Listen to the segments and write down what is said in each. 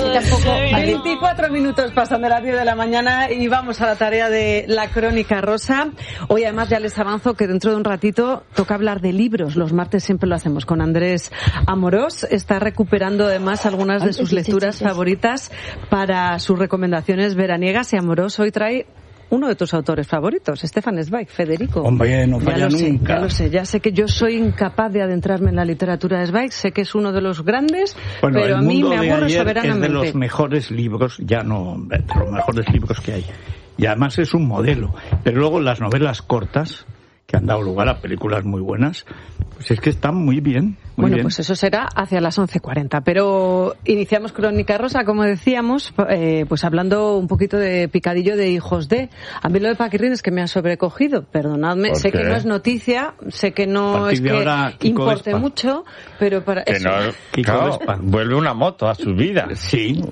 tampoco... 24 minutos pasan de las 10 de la mañana y vamos a la tarea de la Crónica Rosa. Hoy además ya les avanzo que dentro de un ratito toca hablar de libros. Los martes siempre lo hacemos con Andrés Amorós. Está recuperando además algunas de sus lecturas favoritas para sus recomendaciones veraniegas, y Amorós hoy trae uno de tus autores favoritos, Stefan Zweig, Federico. Hombre, no falla nunca. Ya lo sé, ya sé que yo soy incapaz de adentrarme en la literatura de Zweig, sé que es uno de los grandes, bueno, pero a mí me aburre soberanamente. Es de los mejores libros, ya no, de los mejores libros que hay. Y además es un modelo. Pero luego las novelas cortas, que han dado lugar a películas muy buenas, pues es que están muy bien. Bueno, pues eso será hacia las 11:40. Pero iniciamos Crónica Rosa, como decíamos, pues hablando un poquito de picadillo de Hijos de. A mí lo de Paquirrín es que me ha sobrecogido, perdonadme. Sé que no es noticia, sé que no es que importe mucho, pero para que eso. No, claro, vuelve una moto a su vida. Sí.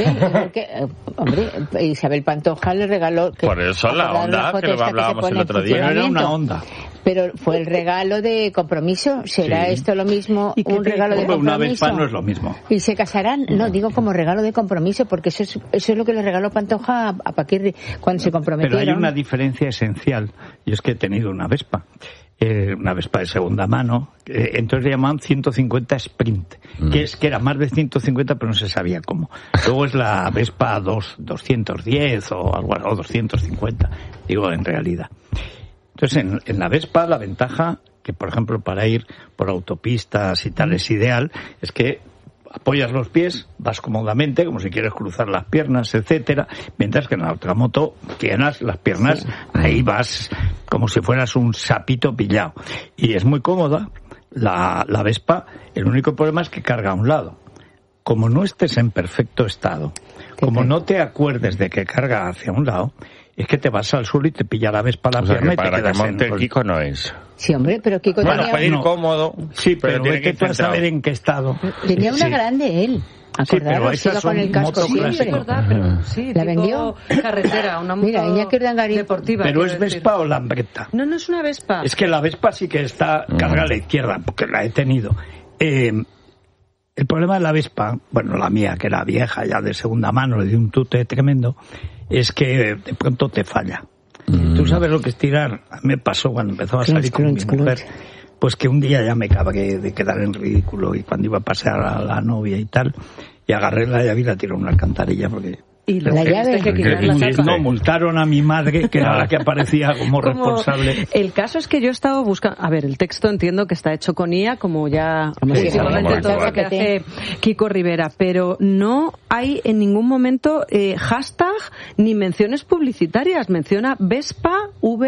Hombre, Isabel Pantoja le regaló... Por eso la Honda, que lo hablábamos el otro día. No era una Honda. Pero fue el regalo de compromiso. ¿Será esto lo mismo? Un regalo de compromiso. Una Vespa no es lo mismo. ¿Y se casarán? No, digo como regalo de compromiso, porque eso es lo que le regaló Pantoja a Paquirri cuando se comprometieron. Pero hay una diferencia esencial, y es que he tenido una Vespa de segunda mano, entonces le llamaban 150 Sprint, que era más de 150, pero no se sabía cómo. Luego es la Vespa 210 o 250, digo en realidad. Entonces, en la Vespa, la ventaja, que por ejemplo para ir por autopistas y tal es ideal, es que apoyas los pies, vas cómodamente, como si quieres cruzar las piernas, etcétera, mientras que en la otra moto tienes las piernas, ahí vas como si fueras un sapito pillado. Y es muy cómoda la Vespa, el único problema es que carga a un lado. Como no estés en perfecto estado, como no te acuerdes de que carga hacia un lado, es que te vas al suelo y te pilla la Vespa la pierna y te quedas en el Kiko no es. Sí, hombre, pero Kiko tenía... puede ir cómodo. Sí, pero tiene que saber en qué estado. Tenía una grande él. Sí, pero esas son con el casco siempre. Sí, la vendió. Carretera, una moto deportiva. ¿Pero es Vespa o Lambretta? No es una Vespa. Es que la Vespa sí que está carga a la izquierda, porque la he tenido. El problema de la Vespa, bueno, la mía, que era vieja, ya de segunda mano, le di un tute tremendo, es que de pronto te falla. ¿Tú sabes lo que es tirar? A mí me pasó cuando empezó a salir con mi mujer, pues que un día ya me cabré de quedar en ridículo, y cuando iba a pasear a la novia y tal, y agarré la llave y la tiré a una alcantarilla, porque... ¿Y la llave? No, multaron a mi madre, que era la que aparecía como responsable. El caso es que yo he estado buscando... A ver, el texto entiendo que está hecho con IA, como ya... todo lo que hace Kiko Rivera, pero no hay en ningún momento hashtag ni menciones publicitarias. Menciona Vespa,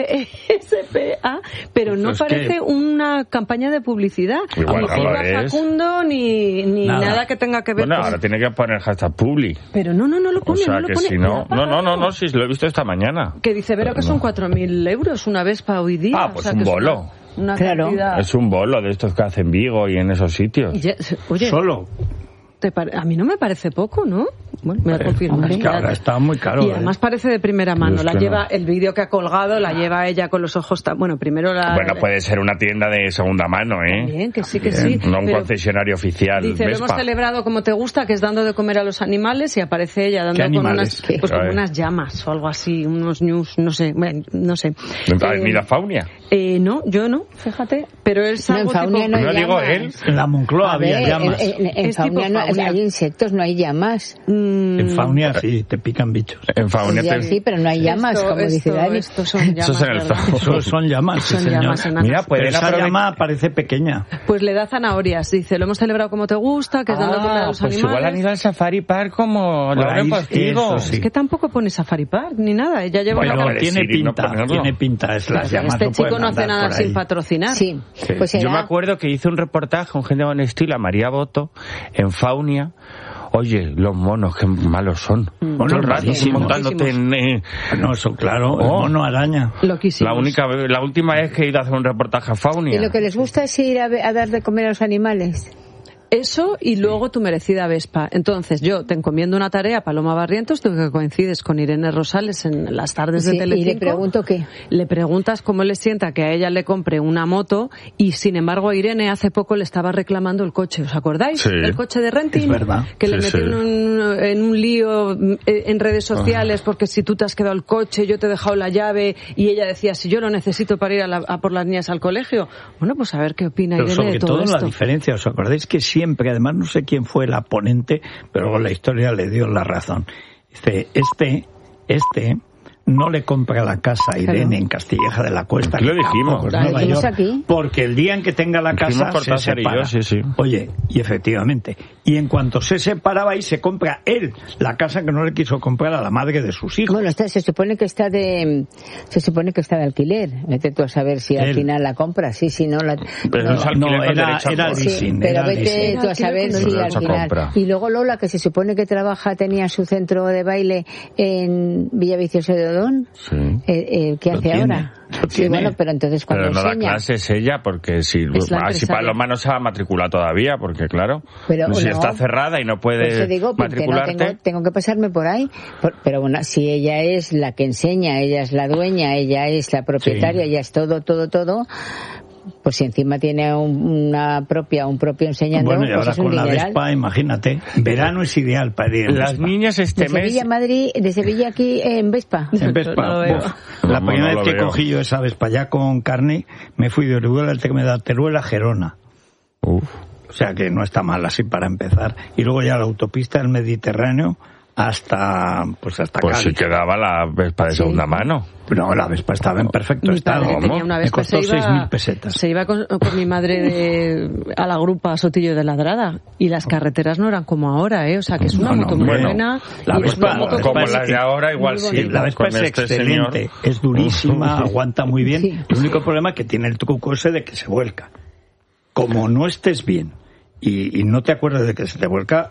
V-E-S-P-A, pero no parece una campaña de publicidad. Igual ni firma Facundo, ni nada que tenga que ver con... Bueno, ahora tiene que poner hashtag publi. Pero no lo pone. O sea, que si no... No, sí, lo he visto esta mañana. Que dice Vero que son 4.000 euros una Vespa hoy día. Ah, pues un bolo. Una cantidad... Es un bolo de estos que hacen Vigo y en esos sitios. Oye, solo. A mí no me parece poco, ¿no? Bueno, me confirmas. Es que ahora está muy caro. Y además parece de primera mano. La lleva, el vídeo que ha colgado, la lleva ella con los ojos... Bueno, primero la... Bueno, puede ser una tienda de segunda mano, ¿eh? Bien, que sí. No un concesionario oficial. Dice, Vespa. Lo hemos celebrado como te gusta, que es dando de comer a los animales, y aparece ella dando con unas llamas o algo así, unos news, no sé. ¿Mira Faunia? No, yo no, fíjate. Pero es algo en Faunia tipo... no hay digo él. En la Moncloa había llamas. En Faunia no hay insectos, no hay llamas. En Faunia sí, te pican bichos. En Faunia sí, pero no hay llamas, como dice Dani. Estos son llamas. Son llamas, sí, señor. Mira, pero esa llama parece pequeña. Pues le da zanahorias. Dice, lo hemos celebrado como te gusta, que es dando comer a los animales. Igual han ido al Safari Park como Loren Postigo. Sí. Es que tampoco pone Safari Park ni nada. Ella lleva tiene pinta. Es las llamas. Este chico no hace nada sin patrocinar. Sí. Pues yo me acuerdo que hice un reportaje, un gente con estilo, a María Boto, en Faunia. Oye, los monos, qué malos son. Monos rarísimos. Montándote en... No, eso claro, mono araña. La última vez que he ido a hacer un reportaje a Faunia. ¿Y lo que les gusta es ir a dar de comer a los animales? eso y luego tu merecida Vespa. Entonces, yo te encomiendo una tarea, Paloma Barrientos, tú que coincides con Irene Rosales en las tardes de Telecinco. ¿Y le pregunto qué? Le preguntas cómo le sienta que a ella le compre una moto y, sin embargo, a Irene hace poco le estaba reclamando el coche. ¿Os acordáis? Sí. El coche de renting. Es verdad. Que le metió en un lío en redes sociales porque si tú te has quedado el coche, yo te he dejado la llave, y ella decía, si yo lo necesito para ir a por las niñas al colegio. Bueno, pues a ver qué opina pero Irene de todo sobre todo esto. la diferencia, ¿os acordáis que siempre, además no sé quién fue la ponente, pero la historia le dio la razón? Dice, este no le compra la casa a Irene en Castilleja de la Cuesta. Aquí lo dijimos. En Nueva York, aquí. porque el día en que tenga la casa se separa. Sí. Oye, y efectivamente. Y en cuanto se separaba y se compra él la casa que no le quiso comprar a la madre de sus hijos. Bueno, se supone que está de alquiler. Vete tú a saber si al final la compra, sí, si no la. Pero no, era leasing. Pero vete tú a saber si al final. Compra. Y luego Lola, que se supone que tenía su centro de baile en Villaviciosa de Odón. Sí. ¿Qué hace ahora? Sí, bueno, pero entonces cuando pero no da enseña... clases ella, porque si Paloma no se va a matricular todavía, porque claro, pero, si está cerrada y no puede matricularte... No tengo que pasarme por ahí, pero bueno, si ella es la que enseña, ella es la dueña, ella es la propietaria, ella es todo, pues si encima tiene un propio enseñando, bueno, y ahora pues es un con la dineral. Vespa, imagínate, verano es ideal para ir en Las Vespa. niñas de Sevilla a Madrid, de Sevilla aquí en Vespa. En Vespa. No lo veo. La primera vez que cogí yo esa Vespa ya con carne, me fui de Orihuela al Teruel a Gerona. Uf. O sea que no está mal así para empezar. Y luego ya la autopista del Mediterráneo hasta Cádiz. Si quedaba la Vespa de segunda mano. No, la Vespa estaba en perfecto Mi estado. padre tenía una Vespa, me costó 6.000 pesetas. Se iba con mi madre a la grupa Sotillo de Ladrada y las carreteras no eran como ahora, o sea que es una moto muy buena. La Vespa, como las de ahora, igual sí. La Vespa es excelente, es durísima, aguanta muy bien. Sí. El único problema es que tiene el truco ese de que se vuelca. Como no estés bien y no te acuerdas de que se te vuelca,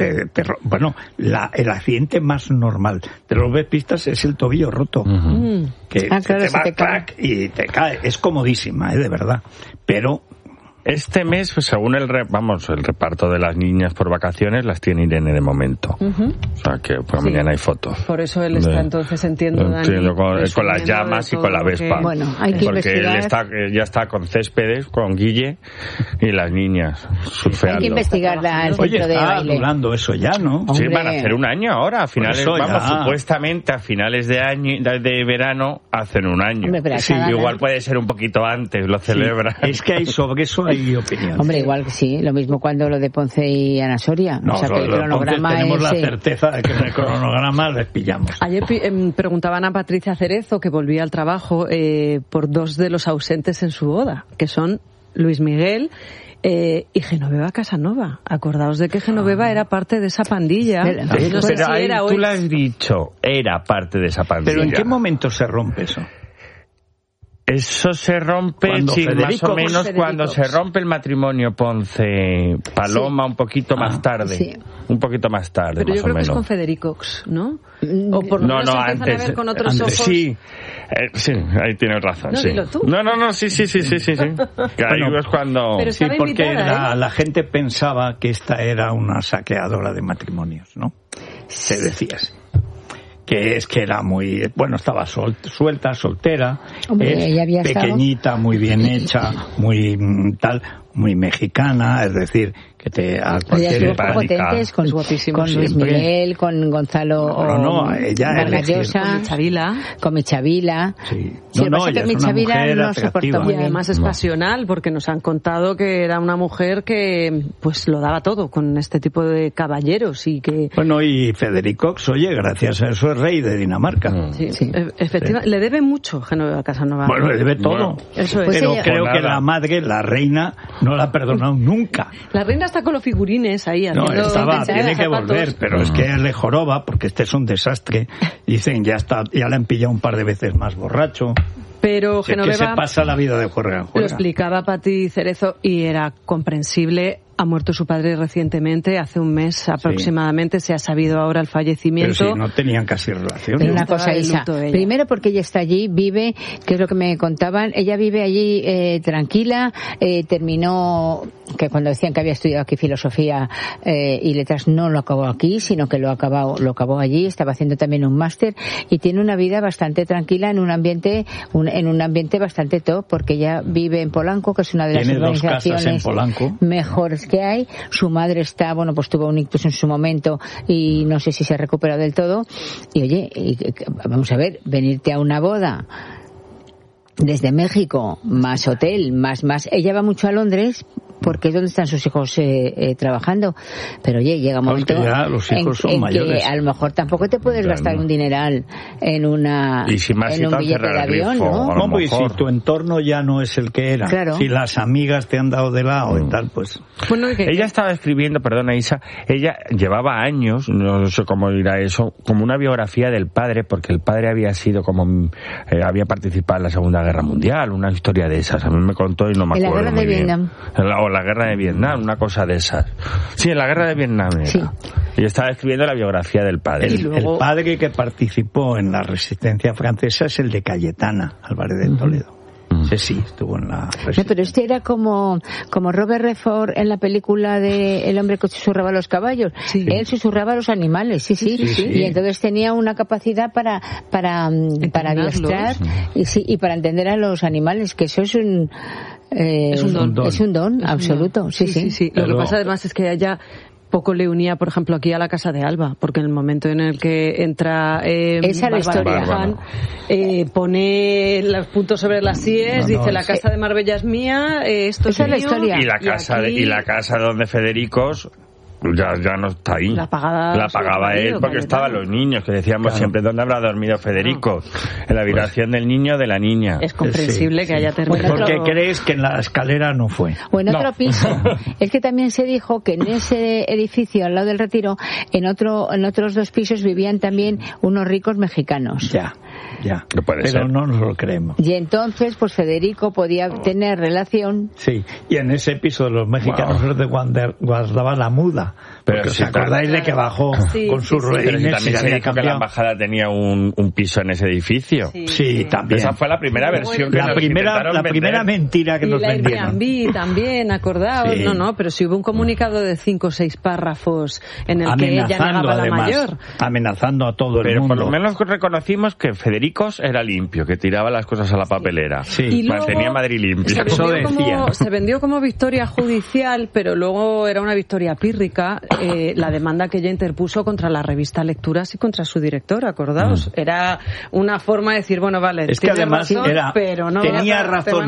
el accidente más normal de los vespistas es el tobillo roto. Que claro, te se va te cae. y te cae. Es comodísima, de verdad. Pero este mes, pues, según el reparto de las niñas por vacaciones, las tiene Irene de momento. O sea que por mañana hay fotos. Por eso él está entonces, entiendo con las llamas y con la Vespa. Bueno, hay que porque investigar. él ya está con Céspedes, con Guille y las niñas surfeando. Hay que investigar el oye, centro de está baile. durando eso ya, ¿no? Sí, Hombre. van a hacer un año ahora, a finales, supuestamente a finales de verano hacen un año. Hombre, pero Sí, cada- igual puede ser un poquito antes, lo celebran. Es que hay sobre eso hay opinión. Hombre, igual que sí, lo mismo cuando lo de Ponce y Ana Soria. No, o sea, que el cronograma tenemos la es... certeza de que en el cronograma les pillamos. Ayer preguntaban a Patricia Cerezo, que volvía al trabajo, por dos de los ausentes en su boda, que son Luis Miguel y Genoveva Casanova. Acordaos de que Genoveva era parte de esa pandilla. No sé Pero si ahí era tú hoy. lo has dicho, era parte de esa pandilla. Pero ¿en qué momento se rompe eso? Eso se rompe, Cuando sí, más Federico- o menos cuando se rompe el matrimonio Ponce-Paloma, un poquito más tarde. sí. Un poquito más tarde, Pero más yo creo o que es menos. con Federicox, ¿no? O por lo menos se empiezan a ver con otros antes. ojos. Sí, sí, ahí tienes razón. No, sí. dilo tú. No, sí. Que ahí Bueno, es cuando... Pero Sí, estaba porque invitada, la gente pensaba que esta era una saqueadora de matrimonios, ¿no? Se decía así. Que es que era muy... Bueno, estaba suelta, soltera, Hombre, ella había estado- pequeñita, muy bien hecha, muy muy mexicana, es decir, que a Ella cualquier estuvo con potentes, con Luis siempre. Miguel, con Gonzalo ella Vargas Llosa, con Michavila. con Michavila. Sí. Sí, lo que pasa es ella que es una Michavila mujer no soportó atractiva. muy Y bien. además es pasional, porque nos han contado que era una mujer que pues lo daba todo con este tipo de caballeros y que... Bueno, y Federico, oye, gracias a eso es rey de Dinamarca. Sí. Efectivamente, le debe mucho Genoveva Casanova. Bueno, le debe todo. Bueno, eso es. Pues Pero ella- creo Pues que nada. la madre, la reina, no la ha perdonado nunca. La reina está con los figurines ahí No, haciendo tiene que zapatos. volver, pero es que le joroba porque este es un desastre. Dicen, ya le han pillado un par de veces más borracho. Pero Si es que Genoveva se pasa la vida de juerga en lo juerga. explicaba Pati Cerezo y era comprensible. Ha muerto su padre recientemente, hace un mes aproximadamente, se ha sabido ahora el fallecimiento. Pero si no tenían casi relación. Pero una cosa, Isa, primero porque ella está allí, vive, que es lo que me contaban, ella vive allí tranquila, terminó, que cuando decían que había estudiado aquí filosofía y letras, no lo acabó aquí, sino que lo acabó allí, estaba haciendo también un máster y tiene una vida bastante tranquila en un ambiente bastante top, porque ella vive en Polanco, que es una de las urbanizaciones mejores que hay. Su madre está, pues tuvo un ictus en su momento y no sé si se ha recuperado del todo. Y oye, vamos a ver, venirte a una boda desde México, más hotel, más. Ella va mucho a Londres porque es donde están sus hijos trabajando. Pero oye, llega un momento ya los hijos son mayores. Que a lo mejor tampoco te puedes gastar un dineral en un billete de avión, ¿no? No, pues si tu entorno ya no es el que era, claro. Si las amigas te han dado de lado y tal, pues... Bueno, ella estaba escribiendo, perdona Isa, ella llevaba años, no sé cómo dirá eso, como una biografía del padre, porque el padre había sido había participado en la Segunda Guerra Mundial, una historia de esas. A mí me contó y no me acuerdo. En la Guerra de Vietnam. O la Guerra de Vietnam, una cosa de esas. Sí, en la Guerra de Vietnam era. Sí. Y estaba escribiendo la biografía del padre. El padre que participó en la resistencia francesa es el de Cayetana, Álvarez de Toledo. Sí, estuvo en la resistencia. No, pero este era como Robert Redford en la película de El hombre que susurraba a los caballos. Sí. Él susurraba a los animales, sí. Y entonces tenía una capacidad para adiestrar y para entender a los animales, que eso es un don. Es un don absoluto. Sí. Lo que pasa además es que ella poco le unía, por ejemplo, aquí a la casa de Alba, porque en el momento en el que entra esa es la historia. Pone los puntos sobre las IES, dice la casa de Marbella es mía, esto esa es la historia. Y la casa donde Federicos ya no está ahí. La pagaba él porque estaban los niños, que decíamos siempre, ¿dónde habrá dormido Federico? En la habitación del niño o de la niña. Es comprensible que haya terminado. Porque crees que en la escalera no fue. O en otro piso. Es que también se dijo que en ese edificio al lado del Retiro, en otros 2 pisos vivían también unos ricos mexicanos. Ya. Pero no nos lo creemos. Y entonces, pues Federico podía tener relación. Sí, y en ese piso de los mexicanos guardaba la muda. Pero ¿os acordáis de que bajó con sus ruedines? También se dijo que la embajada tenía un piso en ese edificio. Sí, también. Esa fue la primera versión que la primera mentira que nos vendieron. Y la también, acordaos. Sí. No, pero si hubo un comunicado de 5 o 6 párrafos en el que ella negaba la mayor. Amenazando a todo el mundo. Pero por lo menos reconocimos que Federicos era limpio, que tiraba las cosas a la papelera. Sí. Y mantenía Madrid limpio. Se vendió como victoria judicial, pero luego era una victoria pírrica. La demanda que ella interpuso contra la revista Lecturas y contra su director, acordaos. Era una forma de decir, bueno, vale, es que además razón, pero no tenía razón